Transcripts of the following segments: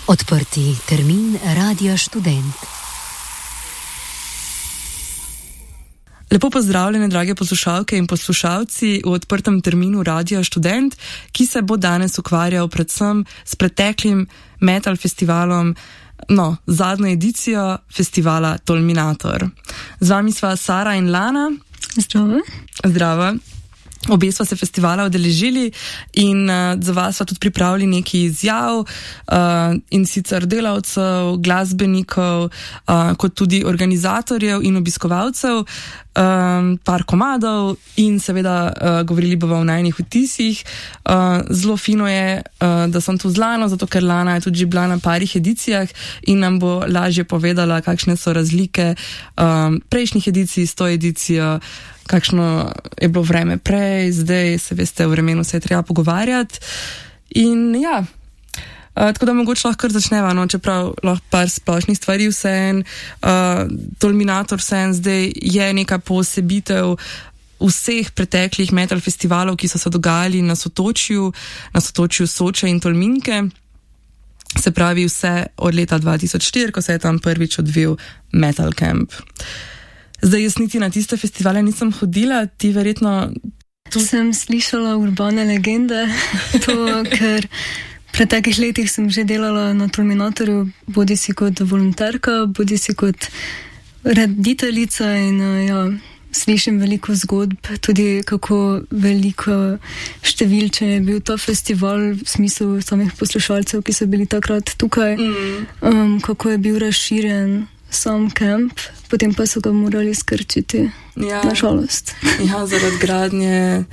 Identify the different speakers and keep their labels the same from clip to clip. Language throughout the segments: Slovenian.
Speaker 1: Odprti termin Radia Študent.
Speaker 2: Lepo pozdravljene, drage poslušalke in poslušalci v odprtem terminu Radia Študent, ki se bo danes ukvarjal predvsem s preteklim metal festivalom, zadnjo edicijo festivala Tolminator. Z vami sva Sara in Lana.
Speaker 3: Zdravo.
Speaker 2: Zdravo. Obe sva se festivala udeležili in za vas sva tudi pripravili nekaj izjav in sicer delavcev, glasbenikov, kot tudi organizatorjev in obiskovalcev, par komadov in seveda govorili bova o najnih vtisih. Zelo fino je, da sem tu z Lano, zato ker Lana je tudi že bila na parih edicijah in nam bo lažje povedala, kakšne so razlike prejšnjih edicij s to edicijo, kakšno je bilo vreme prej, zdaj se veste, v vremenu se je treba pogovarjati. In ja, tako da mogoče lahko kar začneva, čeprav lahko par splošnih stvari vseen. Tolminator vseen zdaj je neka posebitev vseh preteklih metal festivalov, ki so se dogajali na sotočju Soče in Tolminke. Se pravi vse od leta 2004, ko se je tam prvič odvil Metal Camp. Zdaj jaz niti na tiste festivale nisem hodila, ti verjetno...
Speaker 3: Sem slišala urbane legende, ker v preteklih letih sem že delala na Tolminatorju, bodi si kot volonterka, bodi si kot rediteljica in slišim veliko zgodb, tudi kako veliko številčen je bil ta festival v smislu samih poslušalcev, ki so bili takrat tukaj, kako je bil razširjen sam kamp, potem pa so ga morali skrčiti, nažalost.
Speaker 2: Ja, zaradi gradnje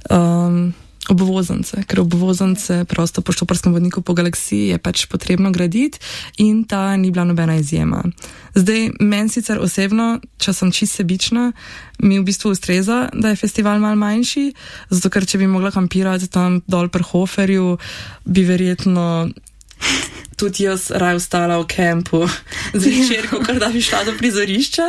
Speaker 2: obvoznice, ker obvoznice prosto po štoparskem vodniku po galaksiji je pač potrebno graditi in ta ni bila nobena izjema. Zdaj, meni sicer osebno, če sem čisto sebična, mi v bistvu ustreza, da je festival malo manjši, zato ker če bi mogla kampirati tam dol pri Hoferju, bi verjetno tudi jaz raj ostala v kampu zvečer, kakor da bi šla do prizorišča.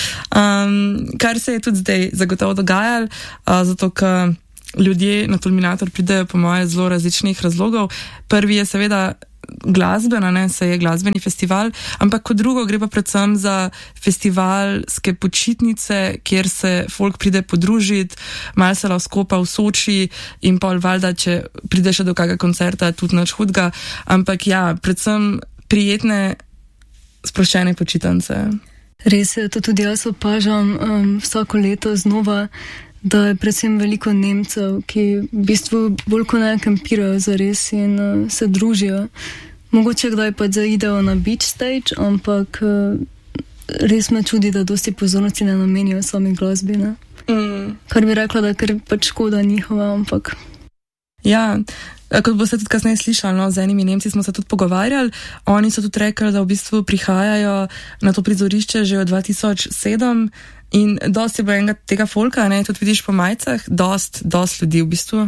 Speaker 2: Kar se je tudi zdaj zagotovo dogajalo, zato ker ljudje na Tolminator pridejo po moje zelo različnih razlogov. Prvi je seveda glasbena, se je glasbeni festival, ampak kot drugo gre pa predvsem za festivalske počitnice, kjer se folk pride podružiti, malo se lahko skopa v Soči in pol valjda, če pride še do kakega koncerta, tudi nič hudega, ampak ja, predvsem prijetne, sproščene počitnice.
Speaker 3: Res je, to tudi jaz opažam vsako leto znova, da je predvsem veliko Nemcev, ki v bistvu bolj kot ne kampirajo zares in se družijo. Mogoče kdaj pa zaidejo na beach stage, ampak res me čudi, da dosti pozornosti ne namenijo sami glasbi, ne? Kar bi rekla, da je kar pač škoda njihova, ampak...
Speaker 2: Ja, kot boste tudi kasneje slišali, z enimi Nemci smo se tudi pogovarjali, oni so tudi rekli, da v bistvu prihajajo na to prizorišče že od 2007 in dosti je bilo enega tega folka, tudi vidiš po majicah, dost ljudi v bistvu.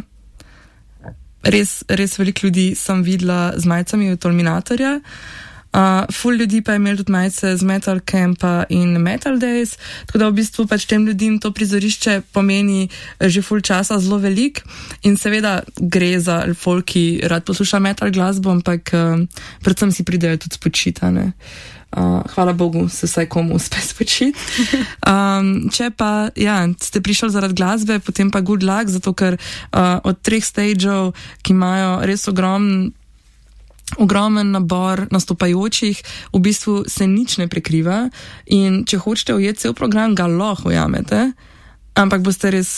Speaker 2: Res veliko ljudi sem videla z majicami od Tolminatorja. Ful ljudi pa je imel tudi majice z Metal Campa in Metal Days, tako da v bistvu pač tem ljudem to prizorišče pomeni že ful časa zelo velik in seveda gre za folk, ki rad posluša metal glasbo, ampak predvsem si pridejo tudi spočitane. Hvala Bogu, se vsaj komu uspe spočiti. Če pa ste prišli zaradi glasbe, potem pa good luck, zato ker od 3 stageov, ki imajo res ogromen nabor nastopajočih, v bistvu se nič ne prekriva in če hočete ujeti cel program, ga lahko ujamete, ampak boste res...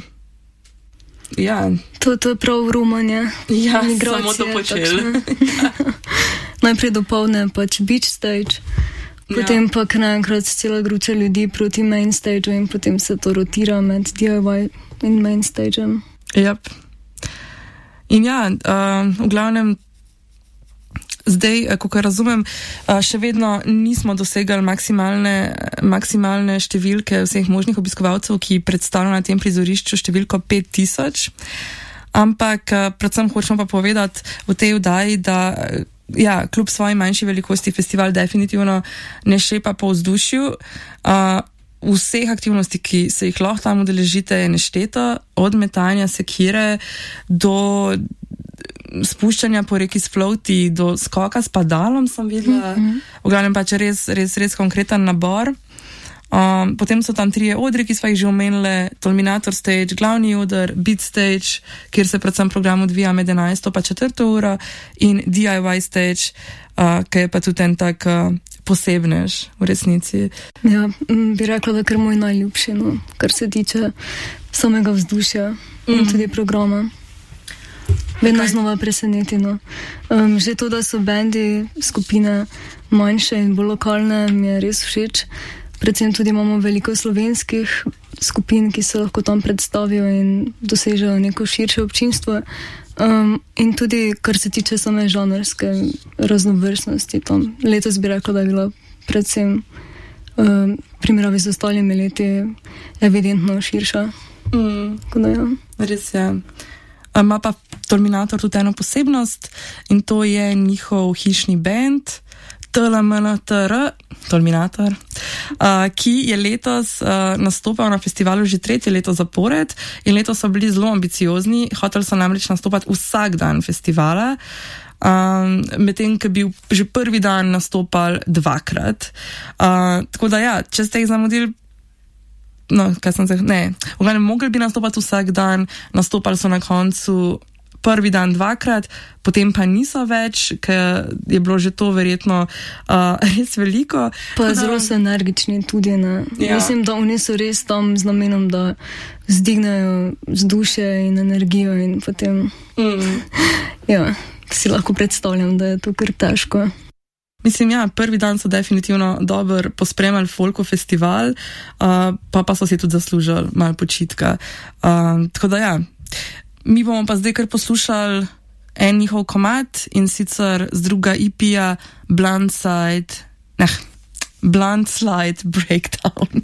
Speaker 3: To je prav rumanje.
Speaker 2: Ja, samo to počeli.
Speaker 3: Najprej dopoldne pač beach stage, potem pa naenkrat cela gruča ljudi proti main stageu in potem se to rotira med DIY in main stageem.
Speaker 2: Yep. In v glavnem zdaj, kako razumem, še vedno nismo dosegali maksimalne številke vseh možnih obiskovalcev, ki predstavljajo na tem prizorišču številko 5000, ampak predvsem hočemo pa povedati v tej vdaji, da kljub svoji manjši velikosti festival definitivno ne šepa po vzdušju. Vseh aktivnosti, ki se jih lahko tam udeležite, je nešteto, od metanja sekire do spuščanja po reki Sfloti do skoka s padalom sem videla. V glavnem pač res konkreten nabor. Potem so tam 3 odri, ki sva jih že omenili, Tolminator stage, glavni oder, beat stage, kjer se predvsem program odvija med 11. pa 4. uro in DIY stage, ki je pa tudi en tak posebnež v resnici.
Speaker 3: Ja, bi rekla, da kar moj najljubši, no, kar se tiče samega vzdušja in tudi programa. Vedno znova preseneti, no. Že to, da so bendi, skupine manjše in bolj lokalne, mi je res všeč. Predvsem tudi imamo veliko slovenskih skupin, ki se lahko tam predstavijo in dosežejo neko širše občinstvo. In tudi, kar se tiče same žanrske raznovrstnosti, tam letos bi rekla, da je bila predvsem primerjavi z ostalimi leti evidentno širša. Ja.
Speaker 2: Res je. Ima pa Tolminator tudi eno posebnost in to je njihov hišni band TLMNTR, Tolminator, ki je letos nastopal na festivalu že 3. leto zapored in letos so bili zelo ambiciozni, hoteli so namreč nastopati vsak dan festivala, medtem, ko bi že prvi dan nastopali 2-krat. Tako da ja, če ste jih zamudili, mogli bi nastopati vsak dan, nastopali so na koncu prvi dan 2-krat, potem pa niso več, ker je bilo že to verjetno res veliko.
Speaker 3: Pa zelo so energični tudi, ne. Ja. Mislim, da oni so res tam z namenom, da vzdignejo vzdušje in energijo in potem ja, si lahko predstavljam, da je to kar težko.
Speaker 2: Mislim, ja, prvi dan so definitivno dobro pospremali Folko festival, pa so si tudi zaslužili malo počitka. Tako da ja, mi bomo pa zdaj kar poslušali en njihov komad in sicer z druga EP-ja Blunt Slide Breakdown.